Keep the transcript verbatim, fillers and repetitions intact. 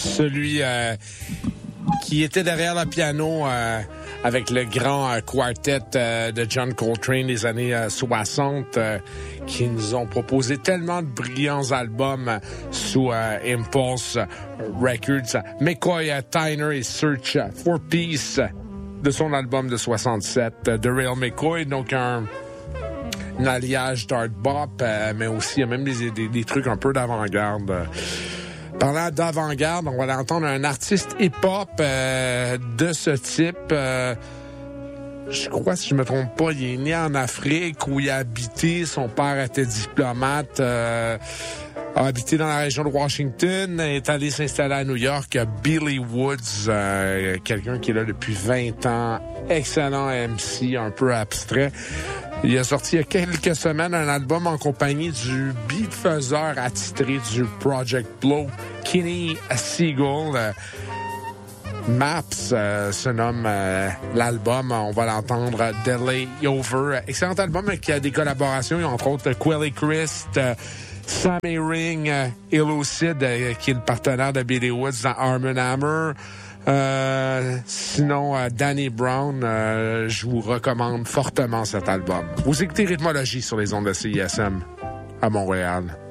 celui euh, qui était derrière le piano euh, avec le grand euh, quartet euh, de John Coltrane des années euh, soixante, euh, qui nous ont proposé tellement de brillants albums euh, sous euh, Impulse Records. McCoy, euh, Tyner et Search for Peace de son album de soixante-sept, euh, The Real McCoy, donc un, un alliage d'art bop, euh, mais aussi il y a même des, des, des trucs un peu d'avant-garde. Euh. Parlant d'avant-garde, on va entendre un artiste hip-hop euh, de ce type. Euh, je crois, si je me trompe pas, il est né en Afrique où il a habité. Son père était diplomate, euh, a habité dans la région de Washington, est allé s'installer à New York. Billy Woods, euh, quelqu'un qui est là depuis vingt ans, excellent M C, un peu abstrait. Il a sorti il y a quelques semaines un album en compagnie du beatfaiseur attitré du Project Blow, Kenny Seagull. Euh, Maps euh, se nomme euh, l'album. On va l'entendre, Delay Over. Excellent album qui a des collaborations, entre autres Quelly Christ, euh, Sammy Ring, euh, Illocid, euh, qui est le partenaire de Billy Woods dans Arm and Hammer. Euh, sinon, euh, Danny Brown, euh, je vous recommande fortement cet album. Vous écoutez Rythmologie sur les ondes de C I S M à Montréal.